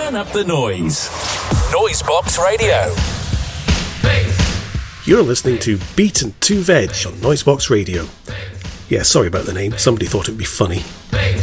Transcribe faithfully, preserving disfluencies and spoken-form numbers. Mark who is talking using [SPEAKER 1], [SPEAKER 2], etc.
[SPEAKER 1] Turn up the noise. Noisebox Radio.
[SPEAKER 2] You're listening to Beat and Two Veg on Noisebox Radio. Yeah, sorry about the name. Somebody thought it would be funny.